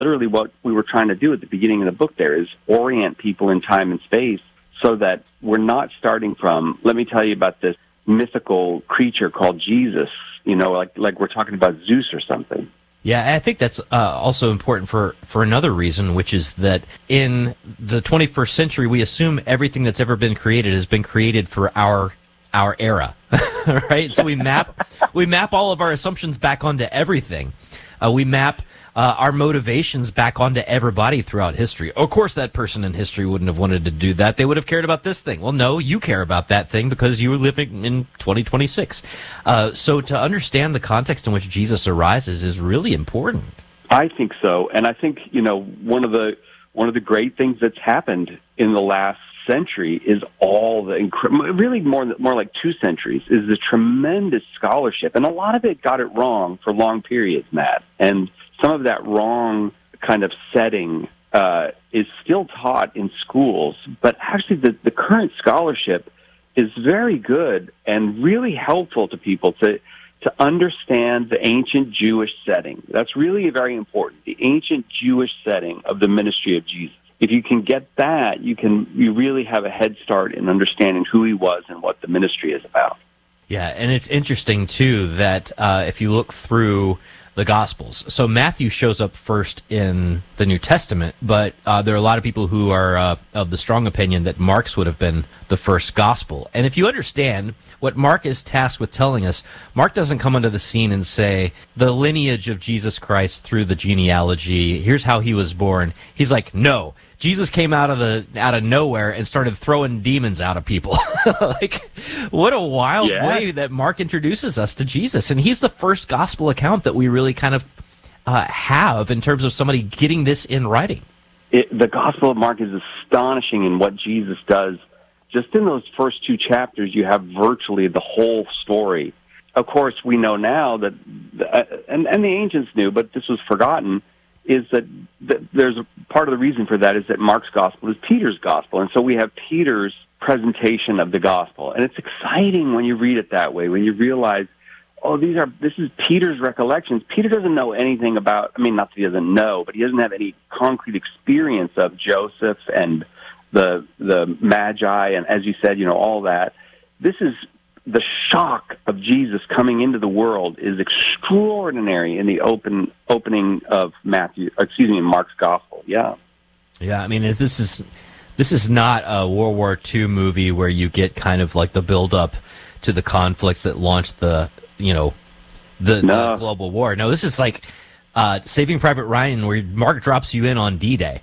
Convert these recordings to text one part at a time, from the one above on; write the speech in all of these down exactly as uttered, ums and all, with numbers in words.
literally what we were trying to do at the beginning of the book there is orient people in time and space so that we're not starting from, let me tell you about this mythical creature called Jesus, you know, like like we're talking about Zeus or something. Yeah, I think that's uh, also important for, for another reason, which is that in the twenty-first century, we assume everything that's ever been created has been created for our our era, right? So we map we map all of our assumptions back onto everything. Uh, we map uh, our motivations back onto everybody throughout history. Of course, that person in history wouldn't have wanted to do that. They would have cared about this thing. Well, no, you care about that thing because you were living in twenty twenty-six. Uh, so to understand the context in which Jesus arises is really important. I think so, and I think you know one of the one of the great things that's happened in the last century is all the incre- really more more like two centuries is the tremendous scholarship, and a lot of it got it wrong for long periods, Matt, and some of that wrong kind of setting uh, is still taught in schools, but actually the, the current scholarship is very good and really helpful to people to to understand the ancient Jewish setting. That's really very important, the ancient Jewish setting of the ministry of Jesus. If you can get that, you can you really have a head start in understanding who he was and what the ministry is about. Yeah, and it's interesting, too, that uh, if you look through the Gospels, so Matthew shows up first in the New Testament, but uh, there are a lot of people who are uh, of the strong opinion that Mark's would have been the first Gospel. And if you understand what Mark is tasked with telling us, Mark doesn't come onto the scene and say, the lineage of Jesus Christ through the genealogy, here's how he was born. He's like, no, Jesus came out of the out of nowhere and started throwing demons out of people. Like, what a wild yeah. way that Mark introduces us to Jesus. And he's the first gospel account that we really kind of uh, have in terms of somebody getting this in writing. It, the Gospel of Mark is astonishing in what Jesus does. Just in those first two chapters, you have virtually the whole story. Of course, we know now that, uh, and, and the ancients knew, but this was forgotten, is that, that there's a, part of the reason for that is that Mark's gospel is Peter's gospel. And so we have Peter's presentation of the gospel. And it's exciting when you read it that way, when you realize, oh, these are this is Peter's recollections. Peter doesn't know anything about, I mean, not that he doesn't know, but he doesn't have any concrete experience of Joseph and the the Magi, and as you said, you know, all that. This is the shock of Jesus coming into the world is extraordinary in the open opening of Matthew, excuse me, in Mark's gospel. Yeah, yeah. I mean, this is this is not a World War Two movie where you get kind of like the build up to the conflicts that launched the you know the, no. the global war. No, this is like uh, Saving Private Ryan, where Mark drops you in on D-Day.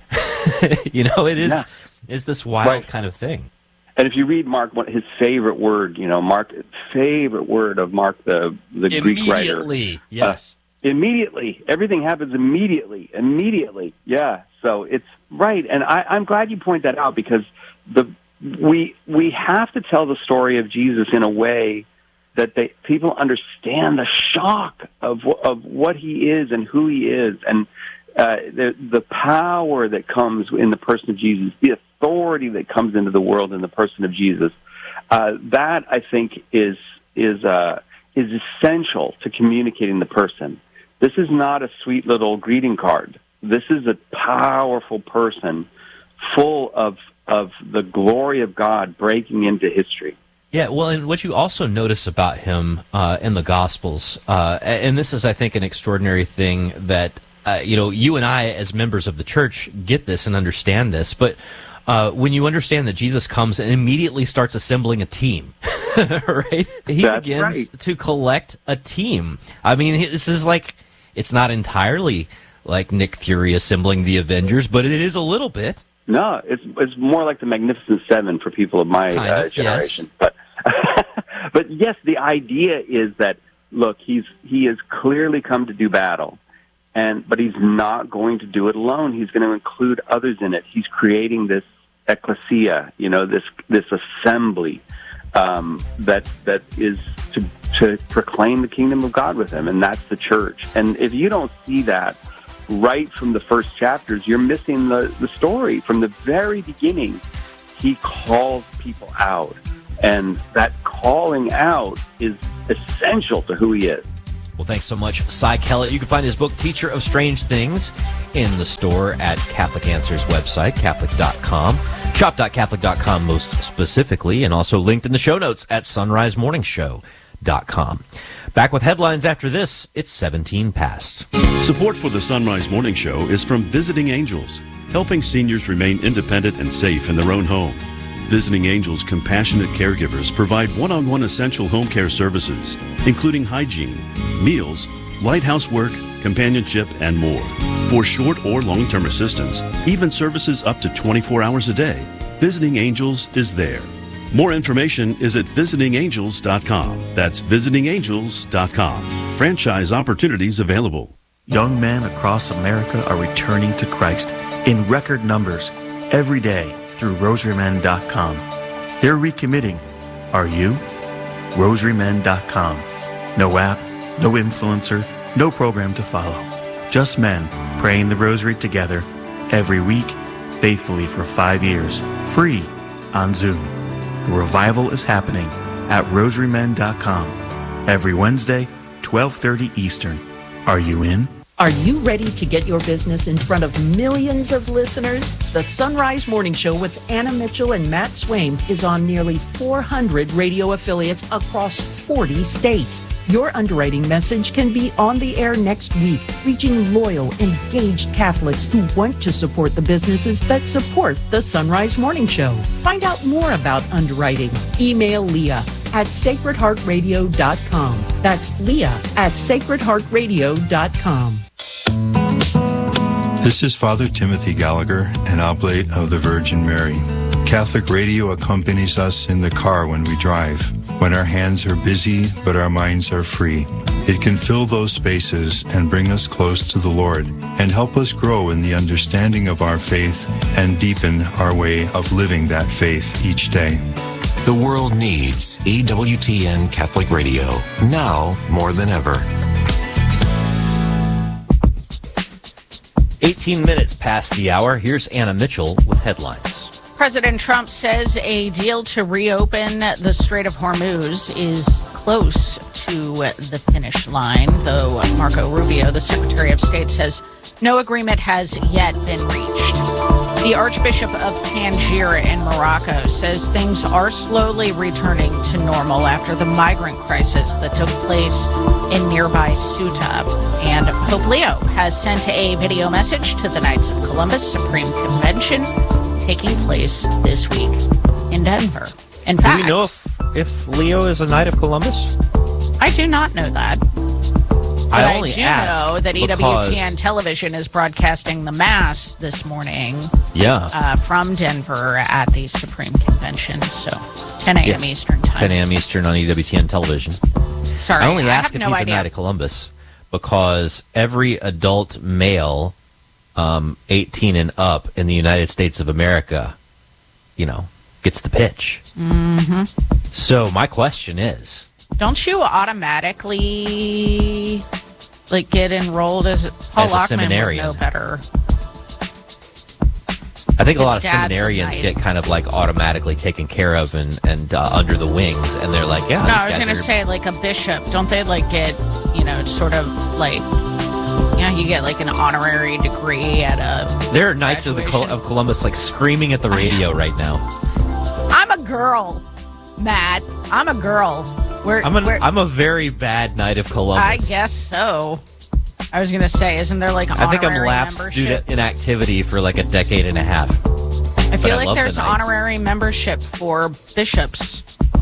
You know, it is. Yeah. Is this wild right. kind of thing. And if you read Mark, what his favorite word, you know, Mark, favorite word of Mark, the the Greek writer. Immediately, yes. Uh, immediately. Everything happens immediately. Immediately. Yeah. So it's right. And I, I'm glad you point that out because the we we have to tell the story of Jesus in a way that they people understand the shock of of what he is and who he is, and uh, the the power that comes in the person of Jesus, the authority that comes into the world in the person of Jesus. Uh, that I think is is uh, is essential to communicating the person. This is not a sweet little greeting card. This is a powerful person, full of of the glory of God breaking into history. Yeah, well, and what you also notice about him uh, in the Gospels, uh, and this is, I think, an extraordinary thing that, uh, you know, you and I, as members of the church, get this and understand this, but uh, when you understand that Jesus comes and immediately starts assembling a team, right? He That's begins right. to collect a team. I mean, this is like, it's not entirely like Nick Fury assembling the Avengers, but it is a little bit. No, it's it's more like the Magnificent Seven for people of my kind uh, of, generation. Yes. But but yes, the idea is that look, he's he has clearly come to do battle, and but he's not going to do it alone. He's going to include others in it. He's creating this ecclesia, you know, this this assembly um, that that is to to proclaim the kingdom of God with him, and that's the church. And if you don't see that right from the first chapters, you're missing the, the story. From the very beginning, he calls people out. And that calling out is essential to who he is. Well, thanks so much, Cy Kellett. You can find his book, Teacher of Strange Things, in the store at Catholic Answers website, catholic dot com. shop dot catholic dot com most specifically, and also linked in the show notes at sunrise morning show dot com. Back with headlines after this. It's seventeen past. Support for the Sunrise Morning Show is from Visiting Angels, helping seniors remain independent and safe in their own home. Visiting Angels compassionate caregivers provide one-on-one essential home care services, including hygiene, meals, light housework, companionship, and more. For short or long-term assistance, even services up to twenty-four hours a day, Visiting Angels is there. More information is at visiting angels dot com. That's visiting angels dot com. Franchise opportunities available. Young men across America are returning to Christ in record numbers every day through rosary men dot com. They're recommitting. Are you? rosary men dot com. No app, no influencer, no program to follow. Just men praying the rosary together every week, faithfully for five years, free on Zoom. The revival is happening at rosary men dot com every Wednesday, twelve thirty Eastern. Are you in? Are you ready to get your business in front of millions of listeners? The Sunrise Morning Show with Anna Mitchell and Matt Swaim is on nearly four hundred radio affiliates across forty states. Your underwriting message can be on the air next week, reaching loyal, engaged Catholics who want to support the businesses that support the Sunrise Morning Show. Find out more about underwriting. Email Leah at sacred heart radio dot com. That's Leah at sacred heart radio dot com. This is Father Timothy Gallagher, an oblate of the Virgin Mary. Catholic radio accompanies us in the car when we drive, when our hands are busy but our minds are free. It can fill those spaces and bring us close to the Lord and help us grow in the understanding of our faith and deepen our way of living that faith each day. The world needs E W T N Catholic Radio, now more than ever. eighteen minutes past the hour. Here's Anna Mitchell with headlines. President Trump says a deal to reopen the Strait of Hormuz is close to the finish line, though Marco Rubio, the Secretary of State, says no agreement has yet been reached. The Archbishop of Tangier in Morocco says things are slowly returning to normal after the migrant crisis that took place in nearby Ceuta. And Pope Leo has sent a video message to the Knights of Columbus Supreme Convention taking place this week in Denver. In fact, do we know if, if Leo is a Knight of Columbus? I do not know that. But I I, only do asked know that because... E W T N Television is broadcasting the Mass this morning yeah. uh, from Denver at the Supreme Convention. So ten a.m. Yes. Eastern time. ten a.m. Eastern on E W T N Television. Sorry, I only I asked have if no he's idea. a Knight of Columbus because every adult male um, eighteen and up in the United States of America, you know, gets the pitch. Mm-hmm. So my question is... Don't you automatically like get enrolled as Paul As a Lockman seminarian. would know better? I think a His lot of dad's a seminarians knight. get kind of like automatically taken care of and, and uh, under the wings, and they're like, yeah. No, these I was guys going to are- say like a bishop. Don't they like get, you know, sort of like, yeah, you get like an honorary degree at a. There are Knights of the Col- graduation. of Columbus like screaming at the radio right now. I'm a girl, Matt. I'm a girl. We're, I'm a we're, I'm a very bad Knight of Columbus. I guess so. I was going to say, isn't there like I think I'm honorary lapsed due membership? to inactivity for like a decade and a half. I but feel I like love the there's Knights. honorary membership for bishops.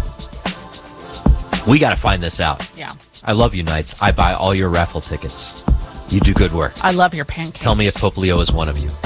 We got to find this out. Yeah. I love you, Knights. I buy all your raffle tickets. You do good work. I love your pancakes. Tell me if Pope Leo is one of you.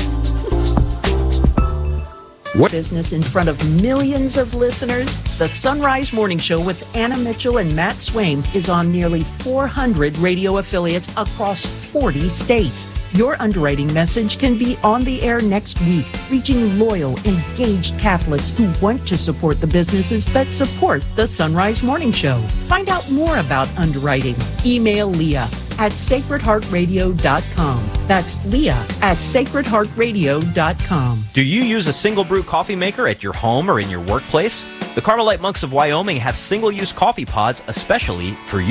What business in front of millions of listeners? The Sunrise Morning Show with Anna Mitchell and Matt Swaim is on nearly four hundred radio affiliates across forty states. Your underwriting message can be on the air next week, reaching loyal, engaged Catholics who want to support the businesses that support the Sunrise Morning Show. Find out more about underwriting. Email Leah at sacred heart radio dot com. That's Leah at sacred heart radio dot com. Do you use a single brew coffee maker at your home or in your workplace? The Carmelite Monks of Wyoming have single-use coffee pods especially for you.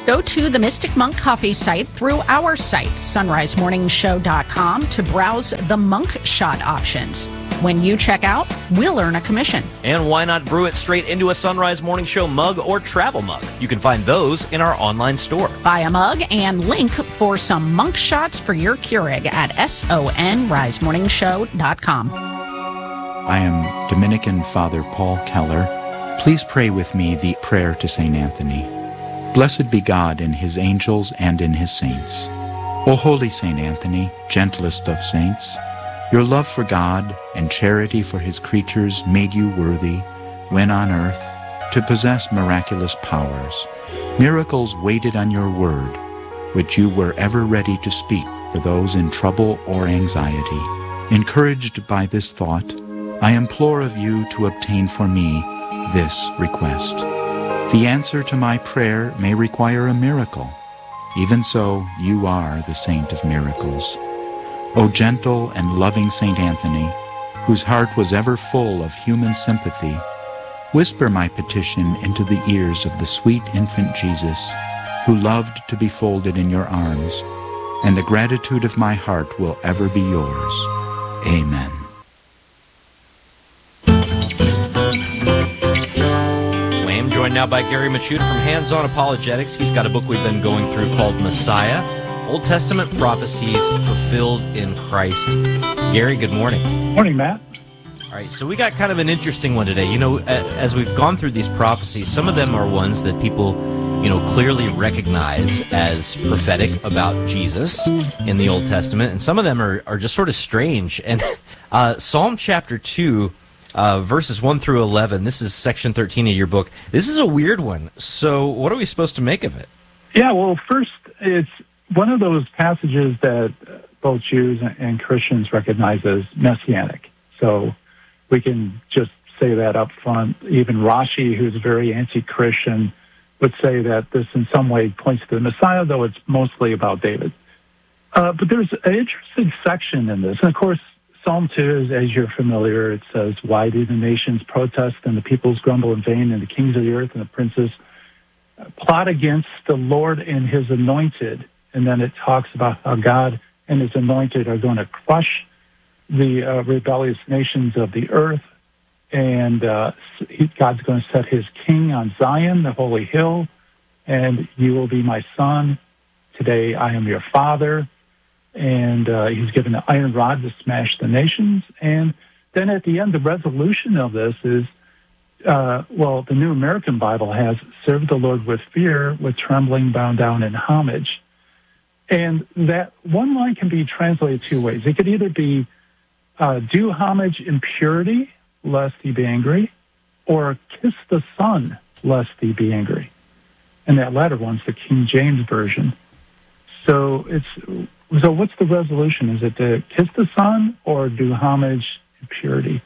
Go to the Mystic Monk Coffee site through our site, sunrise morning show dot com, to browse the monk shot options. When you check out, we'll earn a commission. And why not brew it straight into a Sunrise Morning Show mug or travel mug? You can find those in our online store. Buy a mug and link for some monk shots for your Keurig at sunrise morning show dot com. I am Dominican Father Paul Keller. Please pray with me the prayer to Saint Anthony. Blessed be God in his angels and in his saints. O holy Saint Anthony, gentlest of saints, your love for God and charity for his creatures made you worthy, when on earth, to possess miraculous powers. Miracles waited on your word, which you were ever ready to speak for those in trouble or anxiety. Encouraged by this thought, I implore of you to obtain for me this request. The answer to my prayer may require a miracle. Even so, you are the saint of miracles. O gentle and loving Saint Anthony, whose heart was ever full of human sympathy, whisper my petition into the ears of the sweet infant Jesus, who loved to be folded in your arms, and the gratitude of my heart will ever be yours. Amen. I'm joined now by Gary Michuta from Hands On Apologetics. He's got a book we've been going through called Messiah, Old Testament Prophecies Fulfilled in Christ. Gary, good morning. Morning, Matt. All right, so we got kind of an interesting one today. You know, as we've gone through these prophecies, some of them are ones that people, you know, clearly recognize as prophetic about Jesus in the Old Testament, and some of them are, are just sort of strange. And uh, Psalm chapter two, Uh, verses one through eleven, this is section thirteen of your book. This is a weird one. So what are we supposed to make of it? Yeah, well, first, it's one of those passages that both Jews and Christians recognize as messianic. So we can just say that up front. Even Rashi, who's very anti-Christian, would say that this in some way points to the Messiah, though it's mostly about David. Uh, but there's an interesting section in this. And, of course, Psalm two is, as you're familiar, it says, "Why do the nations protest and the peoples grumble in vain, and the kings of the earth and the princes plot against the Lord and his anointed?" And then it talks about how God and his anointed are going to crush the uh, rebellious nations of the earth, and uh, God's going to set his king on Zion, the holy hill, and you will be my son. Today I am your father. And uh, he's given an iron rod to smash the nations. And then at the end, the resolution of this is, uh, well, the New American Bible has, "Serve the Lord with fear, with trembling, bound down in homage." And that one line can be translated two ways. It could either be, uh, "Do homage in purity, lest he be angry," or "Kiss the Son, lest he be angry." And that latter one's the King James Version. So it's... So what's the resolution? Is it to kiss the Son or do homage in purity?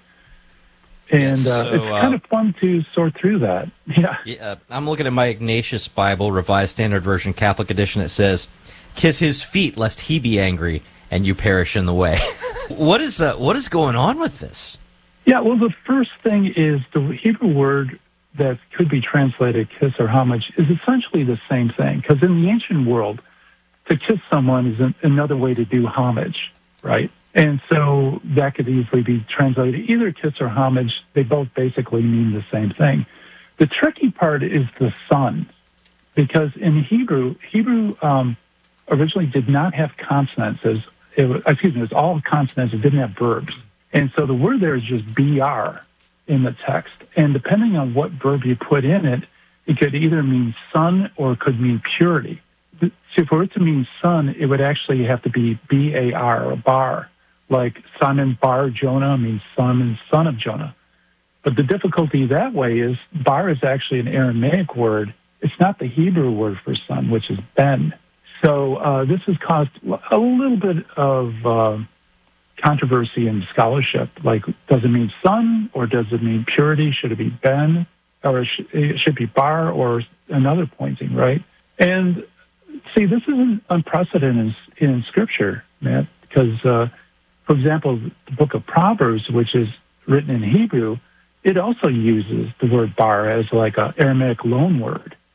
And yes, so, uh, it's kind uh, of fun to sort through that. Yeah. yeah. I'm looking at my Ignatius Bible, Revised Standard Version, Catholic Edition. It says, "Kiss his feet, lest he be angry, and you perish in the way." What is uh, what is going on with this? Yeah, well, the first thing is the Hebrew word that could be translated kiss or homage is essentially the same thing, because in the ancient world, to kiss someone is an, another way to do homage, right? And so that could easily be translated either kiss or homage. They both basically mean the same thing. The tricky part is the son, because in Hebrew, Hebrew um, originally did not have consonants. As it was, excuse me, it was all consonants. It didn't have verbs. And so the word there is just br in the text. And depending on what verb you put in it, it could either mean son or it could mean purity. So for it to mean son, it would actually have to be B A R, or bar, like Simon Bar Jonah means son and son of Jonah. But the difficulty that way is bar is actually an Aramaic word. It's not the Hebrew word for son, which is ben. So uh, this has caused a little bit of uh, controversy in scholarship. Like, does it mean son or does it mean purity? Should it be ben, or it should, it should be bar or another pointing, right? And see, this is unprecedented in, in Scripture, Matt, because, uh, for example, the book of Proverbs, which is written in Hebrew, it also uses the word bar as like an Aramaic loan word.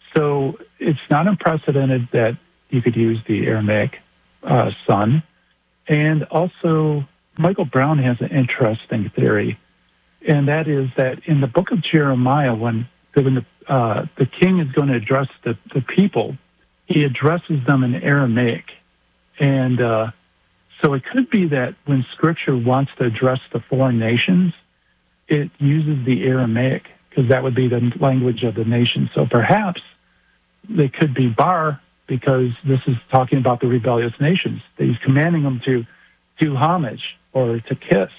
So it's not unprecedented that you could use the Aramaic uh, son. And also, Michael Brown has an interesting theory, and that is that in the book of Jeremiah, when, when the, uh, the king is going to address the, the people, he addresses them in Aramaic. And uh, so it could be that when Scripture wants to address the foreign nations, it uses the Aramaic, because that would be the language of the nation. So perhaps they could be bar, because this is talking about the rebellious nations. He's commanding them to do homage or to kiss.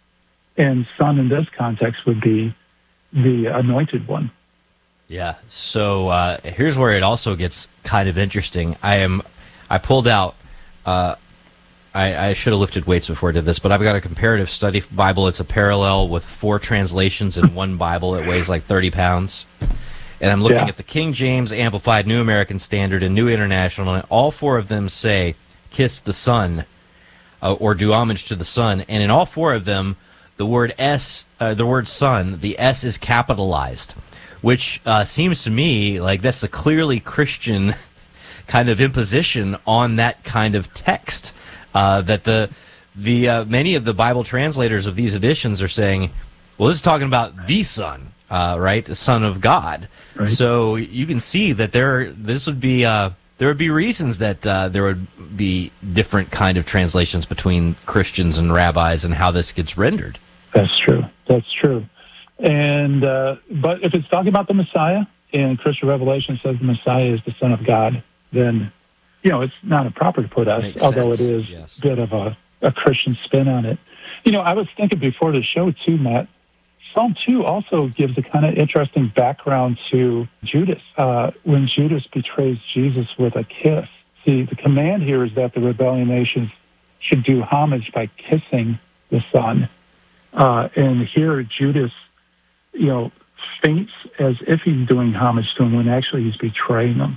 And son in this context would be the anointed one. Yeah. So uh, here's where it also gets kind of interesting. I am, I pulled out, uh, I, I should have lifted weights before I did this, but I've got a comparative study Bible. It's a parallel with four translations in one Bible. It weighs like thirty pounds. And I'm looking yeah. at the King James, Amplified, New American Standard, and New International, and all four of them say, kiss the Son, uh, or do homage to the Son. And in all four of them, the word S, uh, the word Son, the S is capitalized, which uh, seems to me like that's a clearly Christian kind of imposition on that kind of text. Uh, that the the uh, many of the Bible translators of these editions are saying, well, this is talking about the Son. Uh, right, the Son of God. Right. So you can see that there, this would be, uh, there would be reasons that uh, there would be different kind of translations between Christians and rabbis and how this gets rendered. That's true. That's true. And uh, but if it's talking about the Messiah, and Christian Revelation says the Messiah is the Son of God, then you know it's not improper to put us, Makes although sense. it is Yes. a bit of a, a Christian spin on it. You know, I was thinking before the show too, Matt. Psalm two also gives a kind of interesting background to Judas, uh, when Judas betrays Jesus with a kiss. See, the command here is that the rebellion nations should do homage by kissing the Son. Uh, and here Judas, you know, faints as if he's doing homage to him when actually he's betraying him.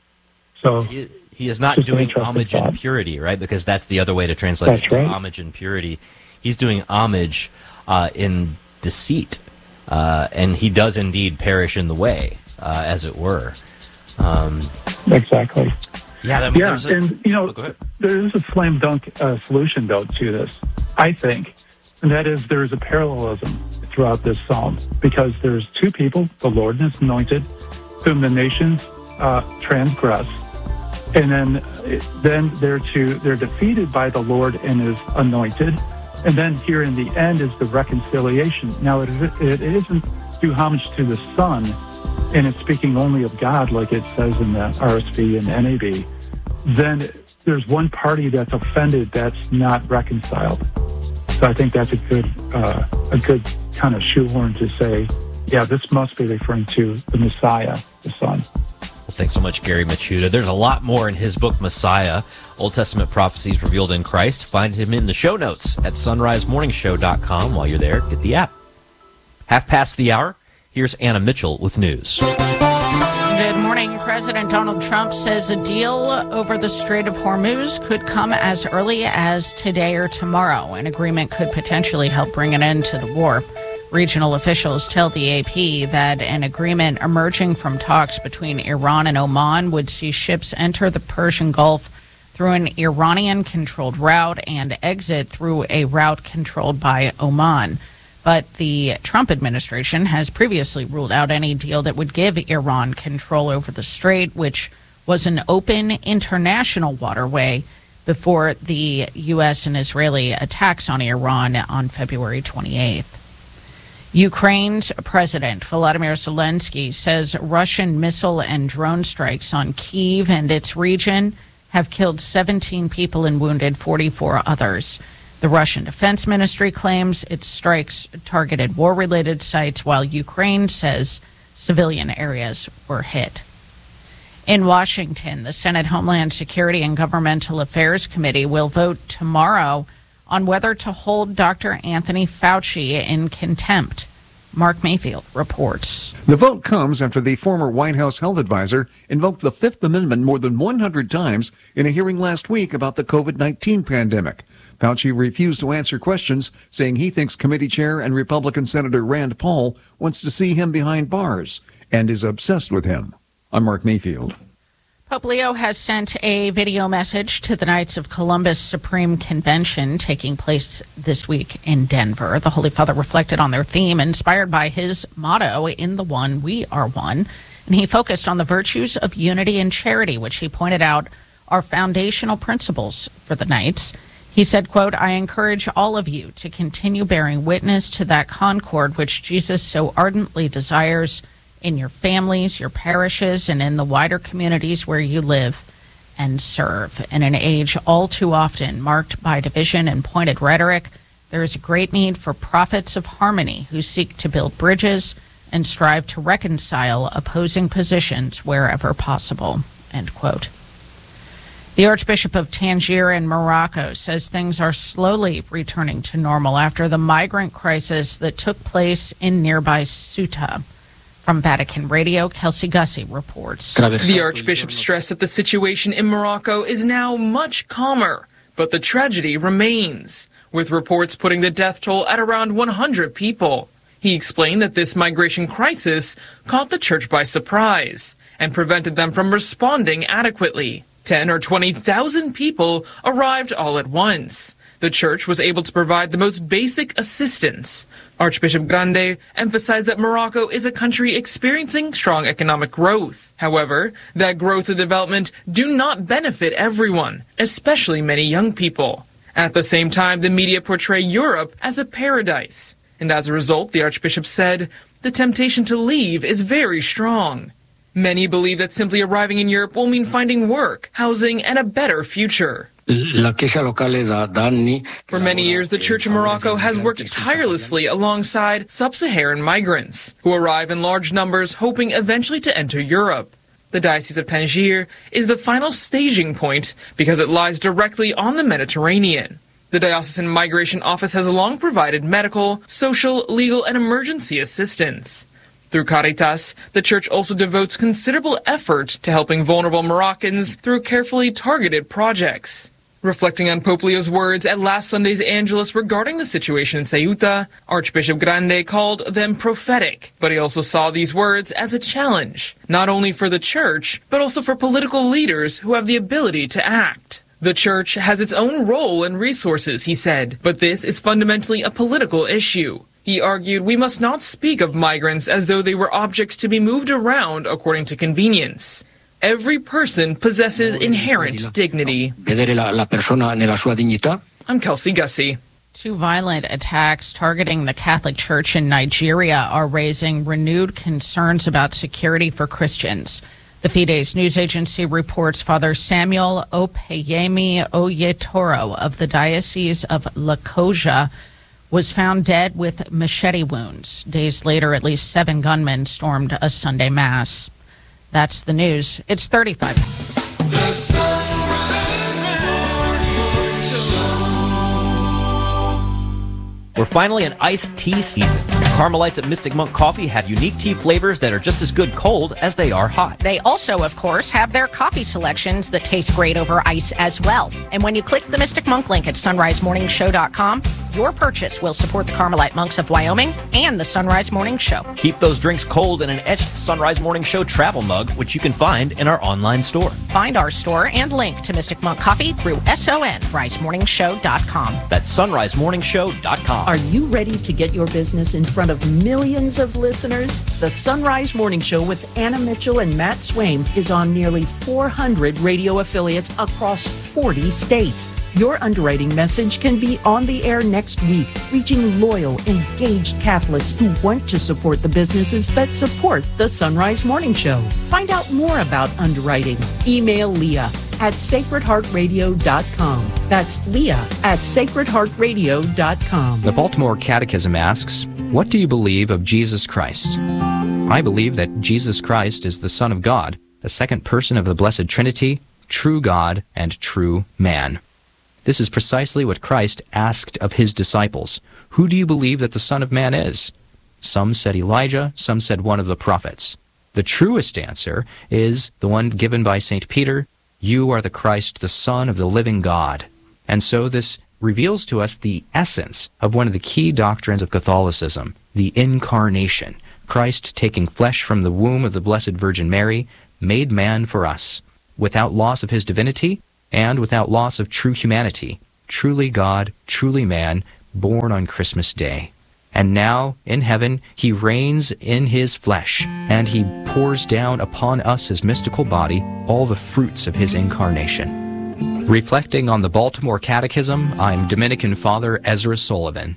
So he, he is not doing homage thought. in purity, right? Because that's the other way to translate that's it, right. homage in purity. He's doing homage uh, in deceit, uh, and he does indeed perish in the way, uh, as it were. Um, exactly. Yeah, I mean, yeah, a, and you know, oh, there is a slam dunk uh, solution though to this, I think, and that is there is a parallelism throughout this psalm because there's two people, the Lord and His anointed, whom the nations uh, transgress, and then then they're to they're defeated by the Lord and His anointed. And then here in the end is the reconciliation. Now, it, it isn't do homage to the Son, and it's speaking only of God, like it says in the R S V and N A B. Then there's one party that's offended that's not reconciled. So I think that's a good, uh, a good kind of shoehorn to say, yeah, this must be referring to the Messiah, the Son. Well, thanks so much, Gary Machuda. There's a lot more in his book, Messiah, Old Testament Prophecies Revealed in Christ. Find him in the show notes at sunrise morning show dot com. While you're there, get the app. Half past the hour, here's Anna Mitchell with news. Good morning. President Donald Trump says a deal over the Strait of Hormuz could come as early as today or tomorrow. An agreement could potentially help bring an end to the war. Regional officials tell the A P that an agreement emerging from talks between Iran and Oman would see ships enter the Persian Gulf through an Iranian-controlled route and exit through a route controlled by Oman. But the Trump administration has previously ruled out any deal that would give Iran control over the strait, which was an open international waterway before the U S and Israeli attacks on Iran on February twenty-eighth. Ukraine's President Volodymyr Zelensky says Russian missile and drone strikes on Kyiv and its region have killed seventeen people and wounded forty-four others. The Russian Defense Ministry claims its strikes targeted war-related sites, while Ukraine says civilian areas were hit. In Washington, the Senate Homeland Security and Governmental Affairs Committee will vote tomorrow on whether to hold Doctor Anthony Fauci in contempt. Mark Mayfield reports. The vote comes after the former White House health advisor invoked the Fifth Amendment more than one hundred times in a hearing last week about the COVID nineteen pandemic. Fauci refused to answer questions, saying he thinks committee chair and Republican Senator Rand Paul wants to see him behind bars and is obsessed with him. I'm Mark Mayfield. Pope Leo has sent a video message to the Knights of Columbus Supreme Convention taking place this week in Denver. The Holy Father reflected on their theme, inspired by his motto, "In the One, we are one." And he focused on the virtues of unity and charity, which he pointed out are foundational principles for the Knights. He said, quote, "I encourage all of you to continue bearing witness to that concord which Jesus so ardently desires in your families, your parishes, and in the wider communities where you live and serve." In an age all too often marked by division and pointed rhetoric, there is a great need for prophets of harmony who seek to build bridges and strive to reconcile opposing positions wherever possible, end quote. The Archbishop of Tangier in Morocco says things are slowly returning to normal after the migrant crisis that took place in nearby Ceuta. From Vatican Radio, Kelsey Gussie reports. The Archbishop stressed that the situation in Morocco is now much calmer, but the tragedy remains, with reports putting the death toll at around one hundred people. He explained that this migration crisis caught the church by surprise and prevented them from responding adequately. Ten or twenty thousand people arrived all at once. The church was able to provide the most basic assistance. Archbishop Grande emphasized that Morocco is a country experiencing strong economic growth. However, that growth and development do not benefit everyone, especially many young people. At the same time, the media portray Europe as a paradise. And as a result, the Archbishop said, the temptation to leave is very strong. Many believe that simply arriving in Europe will mean finding work, housing, and a better future. For many years, the Church of Morocco has worked tirelessly alongside sub-Saharan migrants who arrive in large numbers, hoping eventually to enter Europe. The Diocese of Tangier is the final staging point because it lies directly on the Mediterranean. The Diocesan Migration Office has long provided medical, social, legal, and emergency assistance. Through Caritas, the Church also devotes considerable effort to helping vulnerable Moroccans through carefully targeted projects. Reflecting on Pope Leo's words at last Sunday's Angelus regarding the situation in Ceuta, Archbishop Grande called them prophetic, but he also saw these words as a challenge, not only for the Church, but also for political leaders who have the ability to act. The Church has its own role and resources, he said, but this is fundamentally a political issue. He argued we must not speak of migrants as though they were objects to be moved around according to convenience. Every person possesses inherent dignity. I'm Kelsey Gussie. Two violent attacks targeting the Catholic Church in Nigeria are raising renewed concerns about security for Christians. The Fides news agency reports Father Samuel Opeyemi Oyetoro of the Diocese of Lokoja was found dead with machete wounds. Days later, at least seven gunmen stormed a Sunday Mass. That's the news. It's thirty-five. The We're finally in iced tea season. Carmelites at Mystic Monk Coffee have unique tea flavors that are just as good cold as they are hot. They also, of course, have their coffee selections that taste great over ice as well. And when you click the Mystic Monk link at sunrise morning show dot com, your purchase will support the Carmelite Monks of Wyoming and the Sunrise Morning Show. Keep those drinks cold in an etched Sunrise Morning Show travel mug, which you can find in our online store. Find our store and link to Mystic Monk Coffee through sunrise morning show dot com. That's sunrise morning show dot com. Are you ready to get your business in front of millions of listeners? The Sunrise Morning Show with Anna Mitchell and Matt Swaim is on nearly four hundred radio affiliates across forty states. Your underwriting message can be on the air next week, reaching loyal, engaged Catholics who want to support the businesses that support the Sunrise Morning Show. Find out more about underwriting. Email Leah at sacred heart radio dot com. That's Leah at sacred heart radio dot com. The Baltimore Catechism asks, what do you believe of Jesus Christ? I believe that Jesus Christ is the Son of God, the second person of the Blessed Trinity, true God and true man. This is precisely what Christ asked of his disciples. Who do you believe that the Son of Man is? Some said Elijah, some said one of the prophets. The truest answer is the one given by Saint Peter, you are the Christ, the Son of the living God. And so this reveals to us the essence of one of the key doctrines of Catholicism, the Incarnation. Christ taking flesh from the womb of the Blessed Virgin Mary, made man for us, without loss of his divinity and without loss of true humanity, truly God, truly man, born on Christmas Day. And now, in heaven, he reigns in his flesh, and he pours down upon us his mystical body all the fruits of his incarnation. Reflecting on the Baltimore Catechism, I'm Dominican Father Ezra Sullivan.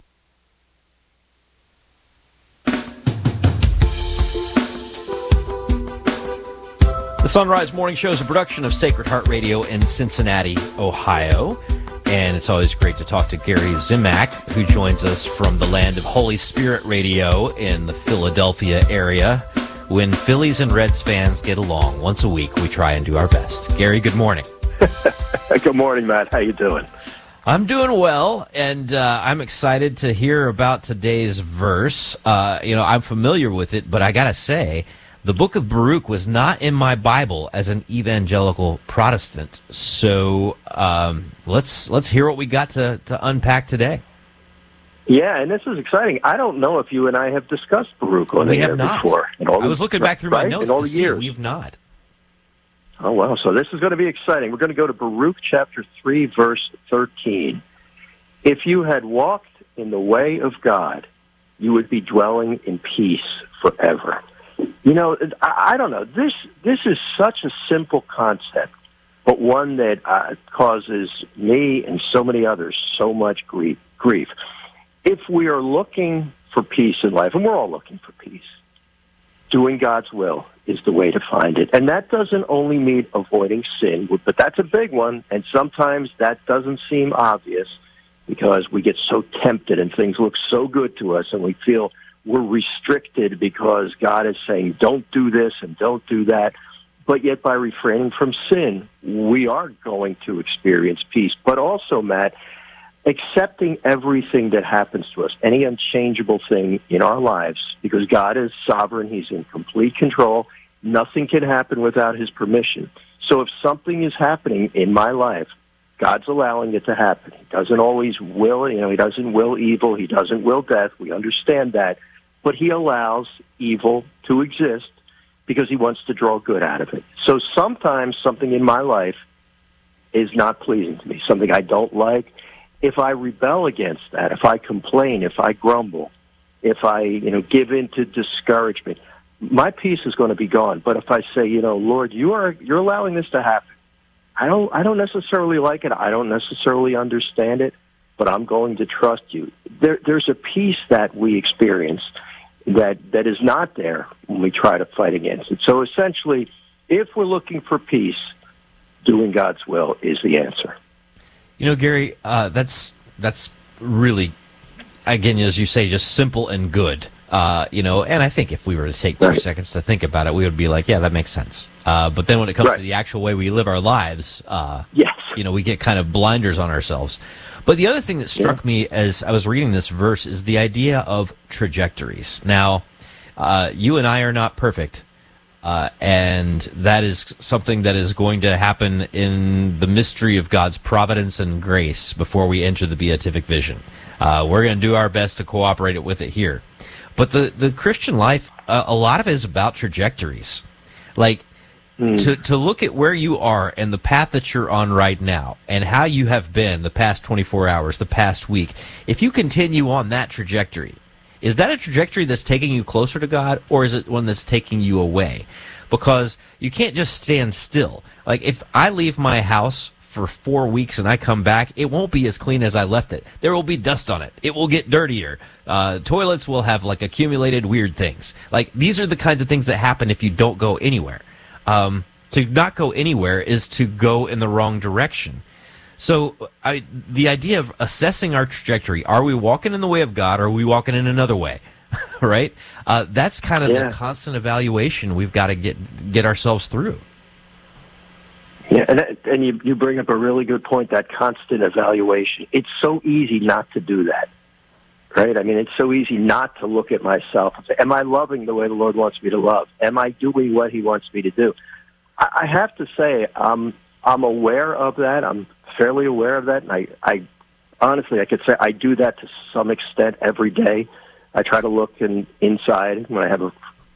The Sunrise Morning Show is a production of Sacred Heart Radio in Cincinnati, Ohio. And it's always great to talk to Gary Zimak, who joins us from the land of Holy Spirit Radio in the Philadelphia area. When Phillies and Reds fans get along once a week, we try and do our best. Gary, good morning. Good morning, Matt. How you doing? I'm doing well, and uh, I'm excited to hear about today's verse. Uh, you know, I'm familiar with it, but I got to say, the book of Baruch was not in my Bible as an evangelical Protestant. So um, let's let's hear what we got to, to unpack today. Yeah, and this is exciting. I don't know if you and I have discussed Baruch on we the have air not. before. In all I was the, looking back through my right? notes in all to the see years. we've not. Oh, wow. So this is going to be exciting. We're going to go to Baruch chapter three, verse thirteen. If you had walked in the way of God, you would be dwelling in peace forever. You know, I, I don't know. This this is such a simple concept, but one that uh, causes me and so many others so much grief. Grief. If we are looking for peace in life, and we're all looking for peace, doing God's will is the way to find it. And that doesn't only mean avoiding sin, but that's a big one. And sometimes that doesn't seem obvious because we get so tempted and things look so good to us and we feel we're restricted because God is saying, don't do this and don't do that. But yet by refraining from sin, we are going to experience peace. But also, Matt, accepting everything that happens to us, any unchangeable thing in our lives, because God is sovereign, he's in complete control. Nothing can happen without his permission. So if something is happening in my life, God's allowing it to happen. He doesn't always will, you know, he doesn't will evil, he doesn't will death. We understand that. But he allows evil to exist because he wants to draw good out of it. So sometimes something in my life is not pleasing to me, something I don't like. If I rebel against that, if I complain, if I grumble, if I, you know, give in to discouragement, my peace is going to be gone. But if I say, you know, Lord, you are you're allowing this to happen. I don't I don't necessarily like it. I don't necessarily understand it, but I'm going to trust you. There, there's a peace that we experience that that is not there when we try to fight against it. So essentially, if we're looking for peace, doing God's will is the answer. You know, Gary, uh, that's that's really, again, as you say, just simple and good. Uh, you know, and I think if we were to take two right. seconds to think about it, we would be like, yeah, that makes sense. Uh, but then when it comes right. to the actual way we live our lives, uh, yes. you know, we get kind of blinders on ourselves. But the other thing that struck yeah. me as I was reading this verse is the idea of trajectories. Now, uh, you and I are not perfect. Uh, and that is something that is going to happen in the mystery of God's providence and grace before we enter the beatific vision. Uh, we're going to do our best to cooperate with it here. But the, the Christian life, uh, a lot of it is about trajectories. Like, mm. to, to look at where you are and the path that you're on right now and how you have been the past twenty-four hours, the past week, if you continue on that trajectory, is that a trajectory that's taking you closer to God, or is it one that's taking you away? Because you can't just stand still. Like, if I leave my house for four weeks and I come back, it won't be as clean as I left it. There will be dust on it. It will get dirtier. Uh, toilets will have, like, accumulated weird things. Like, these are the kinds of things that happen if you don't go anywhere. Um, to not go anywhere is to go in the wrong direction. So I, the idea of assessing our trajectory, are we walking in the way of God, or are we walking in another way? Right? Uh, that's kind of yeah. the constant evaluation we've got to get get ourselves through. Yeah, and that, and you you bring up a really good point, that constant evaluation. It's so easy not to do that, right? I mean, it's so easy not to look at myself and say, am I loving the way the Lord wants me to love? Am I doing what he wants me to do? I, I have to say, um, I'm aware of that. I'm fairly aware of that, and I, I honestly, I could say I do that to some extent every day. I try to look in, inside when I have a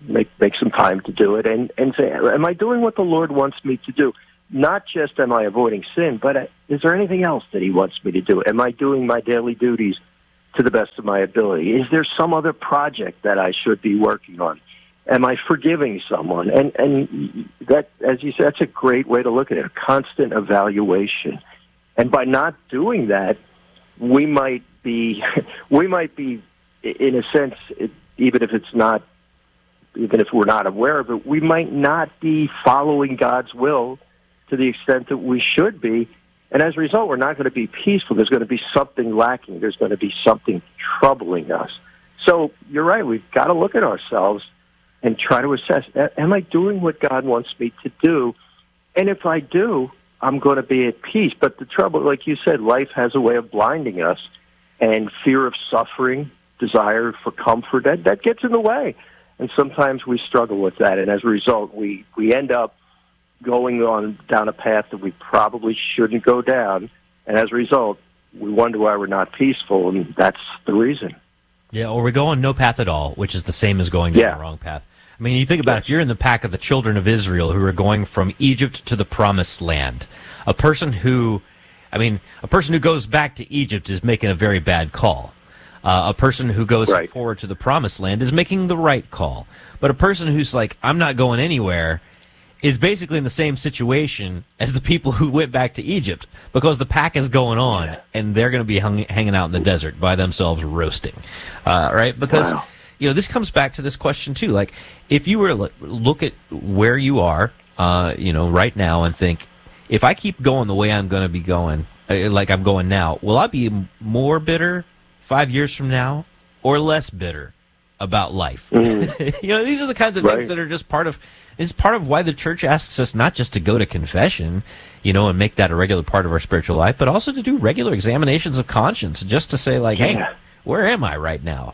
make make some time to do it, and, and say, am I doing what the Lord wants me to do? Not just am I avoiding sin, but is there anything else that he wants me to do? Am I doing my daily duties to the best of my ability? Is there some other project that I should be working on? Am I forgiving someone? And and that, as you said, that's a great way to look at it, a constant evaluation. And by not doing that, we might be, we might be, in a sense, it, even if it's not, even if we're not aware of it, we might not be following God's will to the extent that we should be. And as a result, we're not going to be peaceful. There's going to be something lacking. There's going to be something troubling us. So you're right. We've got to look at ourselves and try to assess, am I doing what God wants me to do? And if I do, I'm going to be at peace. But the trouble, like you said, life has a way of blinding us, and fear of suffering, desire for comfort, that, that gets in the way. And sometimes we struggle with that. And as a result, we, we end up going on down a path that we probably shouldn't go down. And as a result, we wonder why we're not peaceful, and that's the reason. Yeah, or we go on no path at all, which is the same as going down yeah. the wrong path. I mean, you think about it, if you're in the pack of the children of Israel who are going from Egypt to the promised land, a person who, I mean, a person who goes back to Egypt is making a very bad call. Uh, a person who goes right. forward to the promised land is making the right call. But a person who's like, I'm not going anywhere, is basically in the same situation as the people who went back to Egypt, because the pack is going on, yeah. and they're going to be hung, hanging out in the desert by themselves roasting, uh, right? Because, wow. you know, this comes back to this question, too. Like, if you were to look at where you are, uh, you know, right now and think, if I keep going the way I'm going to be going, uh, like I'm going now, will I be more bitter five years from now or less bitter about life? Mm. You know, these are the kinds of right. things that are just part of is part of why the church asks us not just to go to confession, you know, and make that a regular part of our spiritual life, but also to do regular examinations of conscience, just to say, like, yeah. hey, where am I right now?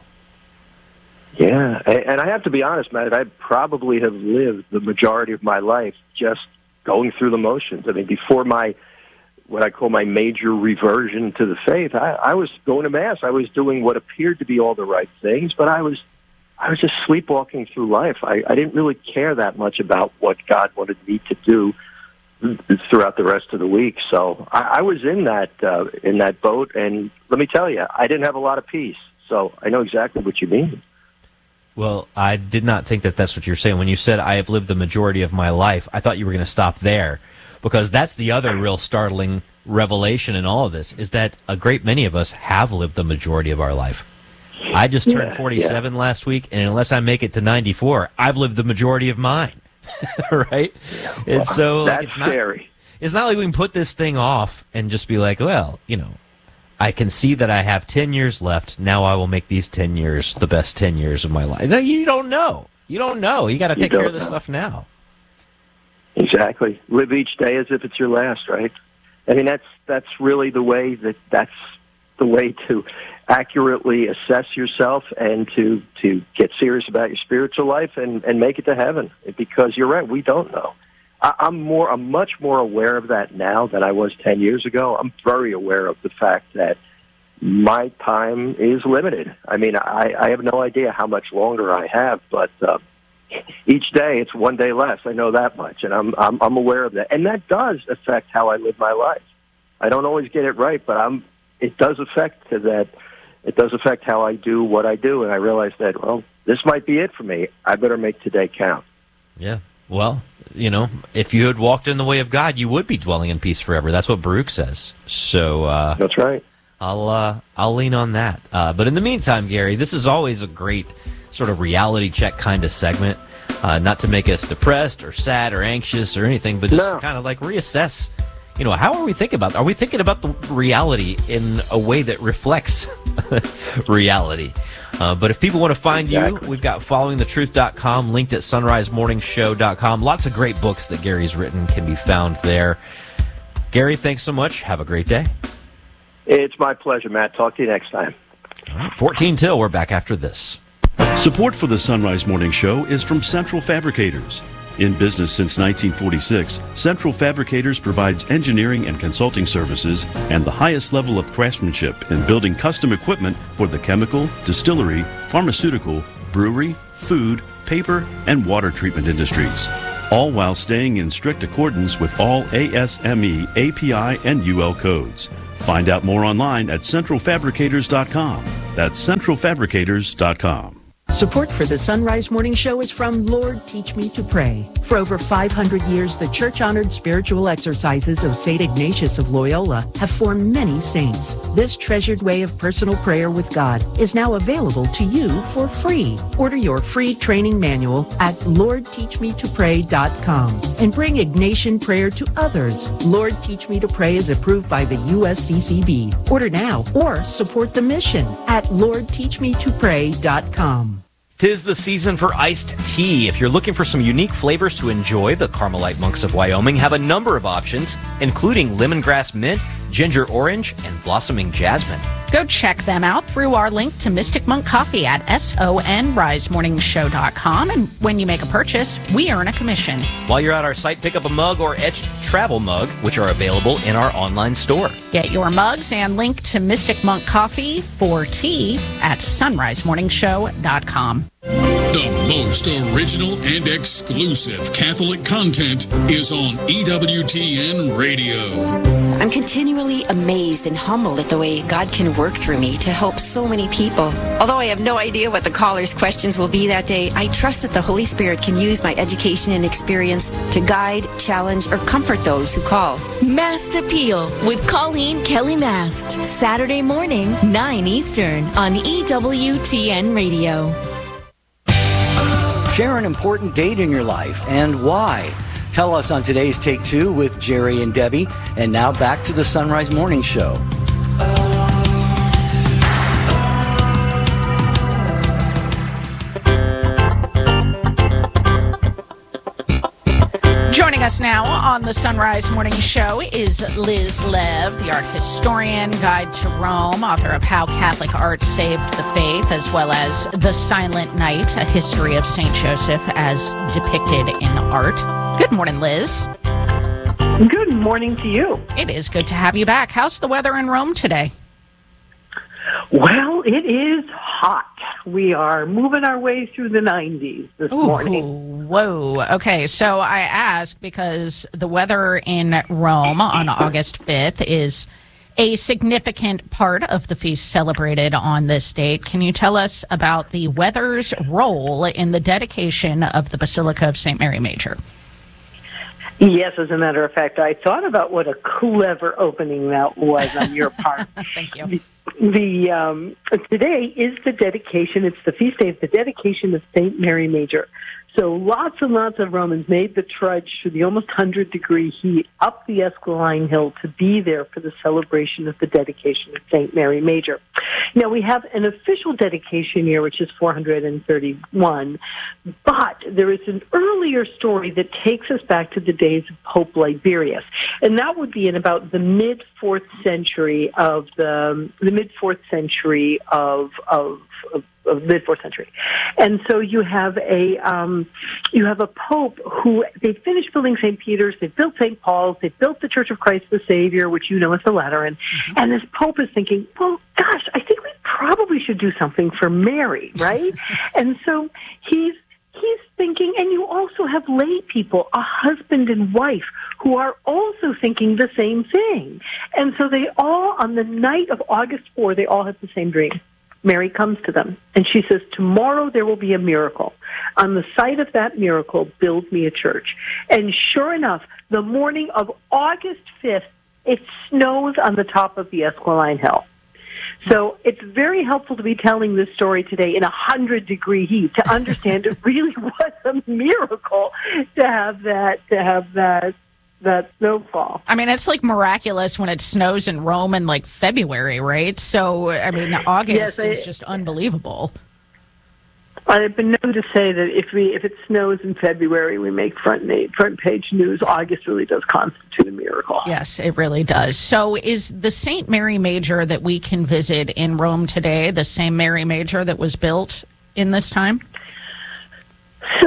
Yeah, and I have to be honest, Matt, I probably have lived the majority of my life just going through the motions. I mean, before my, what I call my major reversion to the faith, I, I was going to Mass. I was doing what appeared to be all the right things, but I was I was just sleepwalking through life. I, I didn't really care that much about what God wanted me to do throughout the rest of the week. So I, I was in that uh, in that boat, and let me tell you, I didn't have a lot of peace. So I know exactly what you mean. Well, I did not think that that's what you're saying. When you said, I have lived the majority of my life, I thought you were going to stop there, because that's the other real startling revelation in all of this, is that a great many of us have lived the majority of our life. I just turned yeah, forty-seven yeah. last week, and unless I make it to ninety-four, I've lived the majority of mine, right? Yeah, well, and so like, that's it's not, scary. It's not like we can put this thing off and just be like, well, you know, I can see that I have ten years left. Now I will make these ten years the best ten years of my life. No, you don't know. You don't know. You got to take care of this know. stuff now. Exactly. Live each day as if it's your last, right? I mean, that's that's really the way that that's the way to accurately assess yourself and to to get serious about your spiritual life and, and make it to heaven. Because you're right, we don't know. I, I'm more, I'm much more aware of that now than I was ten years ago. I'm very aware of the fact that my time is limited. I mean, I, I have no idea how much longer I have, but uh, each day it's one day less. I know that much, and I'm, I'm I'm aware of that, and that does affect how I live my life. I don't always get it right, but I'm. It does affect that. It does affect how I do what I do, and I realize that, well, this might be it for me. I better make today count. Yeah. Well, you know, if you had walked in the way of God, you would be dwelling in peace forever. That's what Baruch says. So uh, that's right. I'll uh, I'll lean on that. Uh, but in the meantime, Gary, this is always a great sort of reality check kind of segment. Uh, not to make us depressed or sad or anxious or anything, but just no. kind of like reassess. You know, how are we thinking about? Are we thinking about the reality in a way that reflects reality? Uh, but if people want to find exactly. you, we've got following the truth dot com, linked at sunrise morning show dot com. Lots of great books that Gary's written can be found there. Gary, thanks so much. Have a great day. It's my pleasure, Matt. Talk to you next time. All right, fourteen till. We're back after this. Support for the Sunrise Morning Show is from Central Fabricators. In business since nineteen forty-six, Central Fabricators provides engineering and consulting services and the highest level of craftsmanship in building custom equipment for the chemical, distillery, pharmaceutical, brewery, food, paper, and water treatment industries, all while staying in strict accordance with all A S M E, A P I, and U L codes. Find out more online at central fabricators dot com. That's central fabricators dot com. Support for the Sunrise Morning Show is from Lord Teach Me to Pray. For over five hundred years, the church-honored spiritual exercises of Saint Ignatius of Loyola have formed many saints. This treasured way of personal prayer with God is now available to you for free. Order your free training manual at lord teach me to pray dot com and bring Ignatian prayer to others. Lord Teach Me to Pray is approved by the U S C C B. Order now or support the mission at lord teach me to pray dot com. Tis the season for iced tea. If you're looking for some unique flavors to enjoy, the Carmelite Monks of Wyoming have a number of options, including lemongrass mint, ginger orange, and blossoming jasmine. Go check them out through our link to Mystic Monk Coffee at sonrise morning show dot com. And when you make a purchase, we earn a commission. While you're at our site, pick up a mug or etched travel mug, which are available in our online store. Get your mugs and link to Mystic Monk Coffee for tea at sunrise morning show dot com. The most original and exclusive Catholic content is on E W T N Radio. I'm continually amazed and humbled at the way God can work through me to help so many people. Although I have no idea what the caller's questions will be that day, I trust that the Holy Spirit can use my education and experience to guide, challenge, or comfort those who call. Mast Appeal with Colleen Kelly Mast. Saturday morning, nine Eastern on E W T N Radio. Share an important date in your life and why. Tell us on today's Take Two with Jerry and Debbie. And now back to the Sunrise Morning Show. Joining us now on the Sunrise Morning Show is Liz Lev, the art historian, guide to Rome, author of How Catholic Art Saved the Faith, as well as The Silent Night, a history of Saint Joseph as depicted in art. Good morning, Liz. Good morning to you. It is good to have you back. How's the weather in Rome today? Well, it is hot. We are moving our way through the nineties this Ooh, morning. Whoa. Okay, so I ask because the weather in Rome on August fifth is a significant part of the feast celebrated on this date. Can you tell us about the weather's role in the dedication of the Basilica of Saint Mary Major? Yes, as a matter of fact, I thought about what a clever opening that was on your part. Thank you. The, the um, today is the dedication. It's the feast day of the dedication of Saint Mary Major. So lots and lots of Romans made the trudge through the almost one hundred degree heat up the Esquiline Hill to be there for the celebration of the dedication of Saint Mary Major. Now, we have an official dedication year, which is four hundred thirty-one, but there is an earlier story that takes us back to the days of Pope Liberius, and that would be in about the mid-fourth century of the, the mid-fourth century of, of, of of mid fourth century, and so you have a um, you have a pope who they finished building Saint Peter's, they built Saint Paul's, they built the Church of Christ the Savior, which you know is the Lateran, mm-hmm. and this pope is thinking, well, gosh, I think we probably should do something for Mary, right? And so he's he's thinking, and you also have lay people, a husband and wife, who are also thinking the same thing, and so they all on the night of August fourth, they all have the same dream. Mary comes to them, and she says, tomorrow there will be a miracle. On the site of that miracle, build me a church. And sure enough, the morning of August fifth, it snows on the top of the Esquiline Hill. So it's very helpful to be telling this story today in a one hundred degree heat to understand it really was a miracle to have that, to have that, that snowfall. I mean, it's like miraculous when it snows in Rome in like February, right? So, I mean, August yes, I, is just unbelievable. I've been known to say that if we if it snows in February, we make front page, front page news. August really does constitute a miracle. Yes, it really does. So is the Saint Mary Major that we can visit in Rome today the same Mary Major that was built in this time? So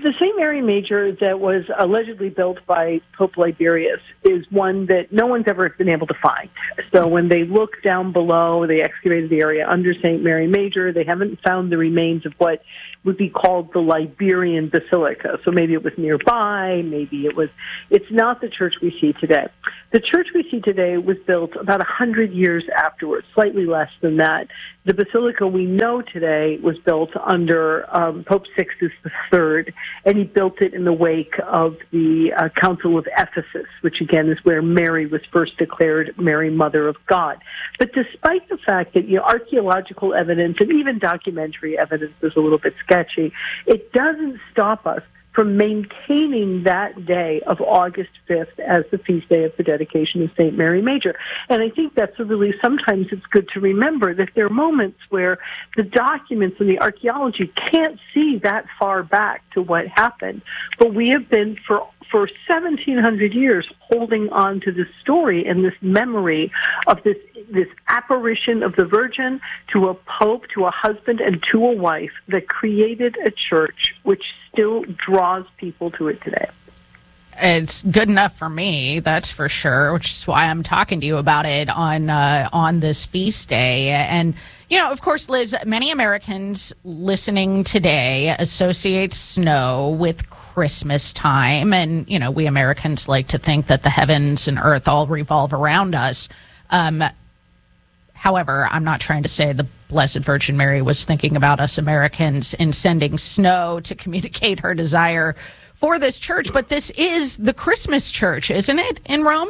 the Saint Mary Major that was allegedly built by Pope Liberius is one that no one's ever been able to find. So when they look down below, they excavated the area under Saint Mary Major, they haven't found the remains of what would be called the Liberian Basilica. So maybe it was nearby, maybe it was, it's not the church we see today. The church we see today was built about one hundred years afterwards, slightly less than that. The basilica we know today was built under um, Pope Sixtus the Third, and he built it in the wake of the uh, Council of Ephesus, which again is where Mary was first declared Mary, Mother of God. But despite the fact that, you know, archaeological evidence and even documentary evidence is a little bit sketchy, it doesn't stop us from maintaining that day of August fifth as the feast day of the dedication of Saint Mary Major. And I think that's a really, sometimes it's good to remember that there are moments where the documents and the archaeology can't see that far back to what happened. But we have been, for for seventeen hundred years, holding on to this story and this memory of this this apparition of the Virgin to a pope, to a husband, and to a wife that created a church which still draws people to it today. It's good enough for me, that's for sure, which is why I'm talking to you about it on uh, on this feast day. And, you know, of course, Liz, many Americans listening today associate snow with Christmas time. And, you know, we Americans like to think that the heavens and earth all revolve around us. Um, however, I'm not trying to say the Blessed Virgin Mary was thinking about us Americans in sending snow to communicate her desire for this church, but this is the Christmas church, isn't it, in Rome?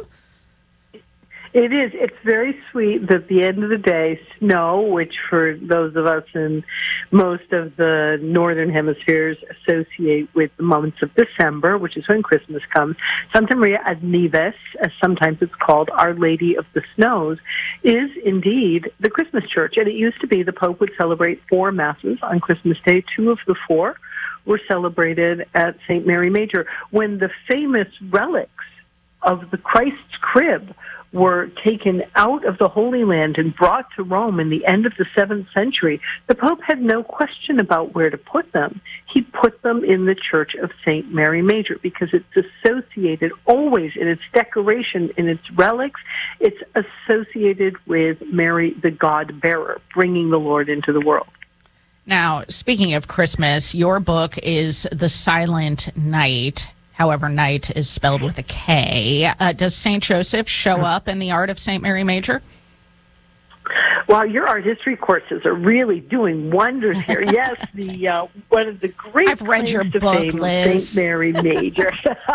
It is. It's very sweet that at the end of the day, snow, which for those of us in most of the northern hemispheres associate with the months of December, which is when Christmas comes, Santa Maria ad Nieves, as sometimes it's called, Our Lady of the Snows, is indeed the Christmas church. And it used to be the Pope would celebrate four masses on Christmas Day. Two of the four were celebrated at Saint Mary Major. When the famous relics of the Christ's crib were taken out of the Holy Land and brought to Rome in the end of the seventh century, the Pope had no question about where to put them. He put them in the Church of Saint Mary Major because it's associated always in its decoration, in its relics, it's associated with Mary, the God-bearer, bringing the Lord into the world. Now, speaking of Christmas, your book is The Silent Night. However, night is spelled with a K. Uh, does Saint Joseph show up in the art of Saint Mary Major? Well, your art history courses are really doing wonders here. Yes, the uh, one of the great I've read your to book, fame Liz. Saint Mary Major.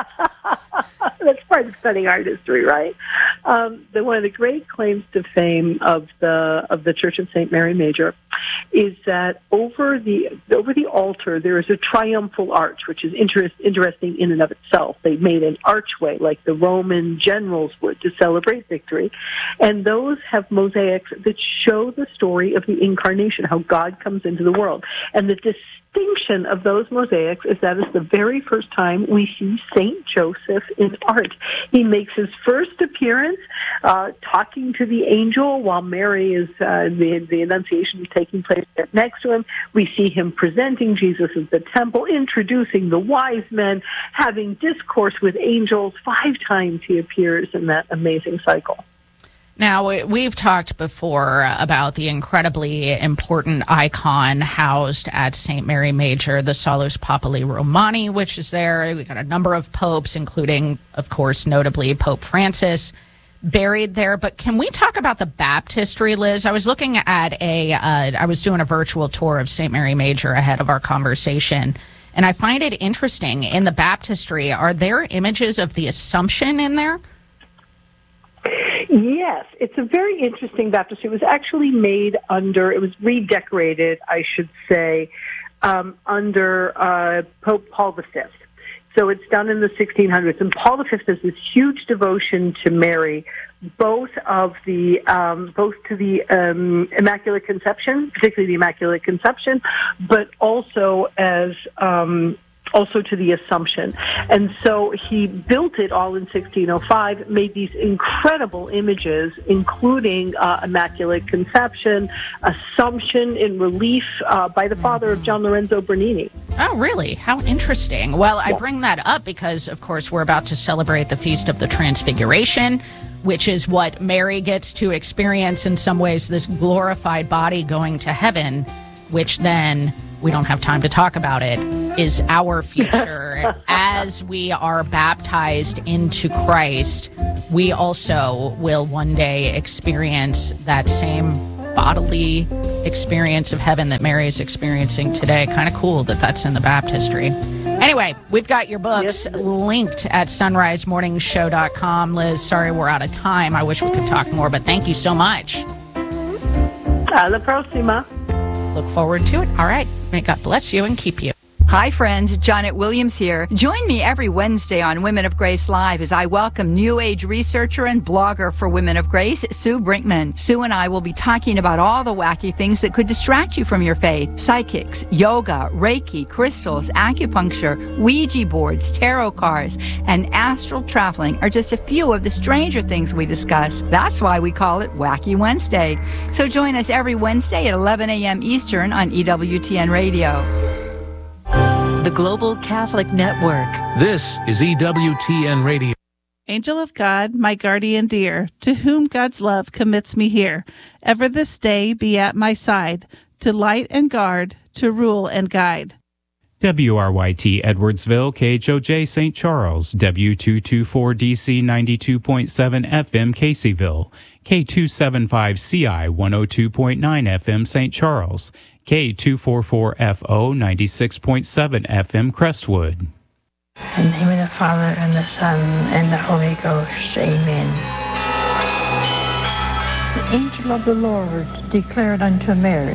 That's part of studying art history, right? Um, the, one of the great claims to fame of the of the Church of Saint Mary Major is that over the over the altar there is a triumphal arch, which is interest, interesting in and of itself. They made an archway like the Roman generals would to celebrate victory, and those have mosaics that show the story of the incarnation, how God comes into the world. And the distinction of those mosaics is that it's the very first time we see Saint Joseph in art. He makes his first appearance uh, talking to the angel while Mary is, uh, the, the Annunciation is taking place next to him. We see him presenting Jesus at the temple, introducing the wise men, having discourse with angels. Five times he appears in that amazing cycle. Now, we've talked before about the incredibly important icon housed at Saint Mary Major, the Salus Populi Romani, which is there. We've got a number of popes, including, of course, notably Pope Francis, buried there. But can we talk about the baptistry, Liz? I was looking at a, uh, I was doing a virtual tour of Saint Mary Major ahead of our conversation, and I find it interesting. In the baptistry, are there images of the Assumption in there? Yes, it's a very interesting baptistry. It was actually made under, it was redecorated, I should say, um, under uh, Pope Paul the Fifth. So it's done in the sixteen hundreds. And Paul the Fifth has this huge devotion to Mary, both of the um, both to the um, Immaculate Conception, particularly the Immaculate Conception, but also as um, also to the Assumption. And so he built it all in sixteen oh five, made these incredible images, including uh, Immaculate Conception, Assumption in relief uh, by the father of John Lorenzo Bernini. Oh, really? How interesting. Well, I bring that up because, of course, we're about to celebrate the Feast of the Transfiguration, which is what Mary gets to experience in some ways, this glorified body going to heaven, which then, we don't have time to talk about it, is our future. As we are baptized into Christ, we also will one day experience that same bodily experience of heaven that Mary is experiencing today. Kind of cool that that's in the baptistry. Anyway, we've got your books yes. linked at sunrise morning show dot com. Liz, sorry we're out of time. I wish we could talk more, but thank you so much. A la próxima. Look forward to it. All right. May God bless you and keep you. Hi, friends. Janet Williams here. Join me every Wednesday on Women of Grace Live as I welcome New Age researcher and blogger for Women of Grace, Sue Brinkman. Sue and I will be talking about all the wacky things that could distract you from your faith. Psychics, yoga, Reiki, crystals, acupuncture, Ouija boards, tarot cards, and astral traveling are just a few of the stranger things we discuss. That's why we call it Wacky Wednesday. So join us every Wednesday at eleven a.m. Eastern on E W T N Radio. The Global Catholic Network. This is E W T N Radio. Angel of God, my guardian dear, to whom God's love commits me here, ever this day be at my side, to light and guard, to rule and guide. W R Y T Edwardsville, K H O J Saint Charles, W two twenty-four D C ninety-two point seven F M Caseyville, K two seventy-five C I one oh two point nine F M Saint Charles, K two forty-four F O ninety-six point seven F M Crestwood. In the name of the Father, and the Son, and the Holy Ghost. Amen. The angel of the Lord declared unto Mary,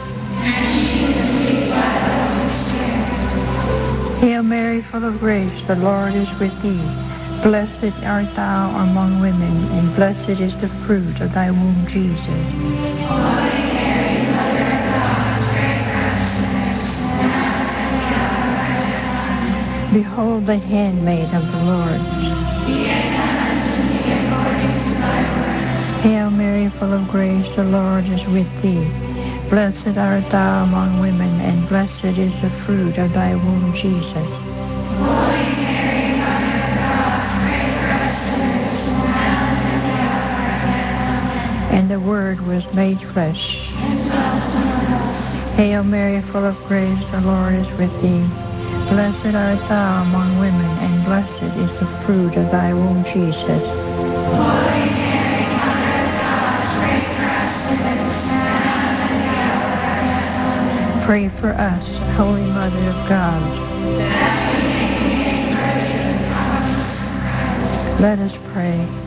Hail Mary, full of grace, the Lord is with thee. Blessed art thou among women, and blessed is the fruit of thy womb, Jesus. Holy Mary, Mother of God, pray for us sinners, now and at the hour of our death. Behold the handmaid of the Lord. Be it done unto me according to thy word. Hail Mary, full of grace, the Lord is with thee. Blessed art thou among women, and blessed is the fruit of thy womb, Jesus. Holy Mary, Mother of God, pray for us sinners, now and at the hour of our death. And the Word was made flesh, and dwelt among us. Hail Mary, full of grace, the Lord is with thee. Blessed art thou among women, and blessed is the fruit of thy womb, Jesus. Holy Mary, Mother of God, pray for us sinners, now. Pray for us, Holy Mother of God. That we may be made worthy of the promises of Christ. Let us pray.